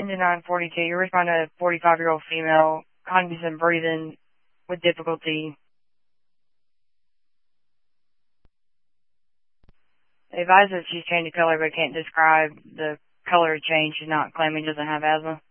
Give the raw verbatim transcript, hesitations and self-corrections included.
Engine nine forty-two, you're responding to a forty-five-year-old female, cognizant breathing with difficulty. They advise that she's changed the color but can't describe the color change. She's not claiming she doesn't have asthma.